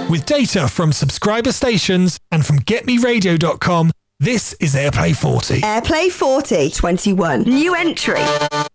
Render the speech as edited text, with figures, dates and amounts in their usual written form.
With data from subscriber stations and from getmeradio.com, this is Airplay 40. Airplay 40 21. New entry.